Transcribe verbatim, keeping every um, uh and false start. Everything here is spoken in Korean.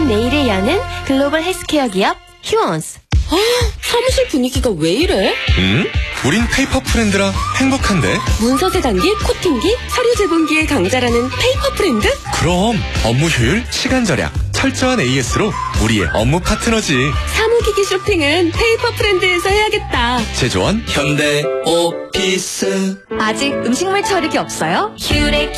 생 내일을 여는 글로벌 헬스케어 기업 휴원스. 아, 사무실 분위기가 왜 이래? 응? 우린 페이퍼 프렌드라 행복한데? 문서 세단기, 코팅기, 서류 제본기의 강자라는 페이퍼 프렌드? 그럼 업무 효율, 시간 절약, 철저한 에이에스로 우리의 업무 파트너지. 사무기기 쇼핑은 페이퍼 프렌드에서 해야겠다. 제조원 현대 오피스. 아직 음식물 처리기 없어요? 휴렉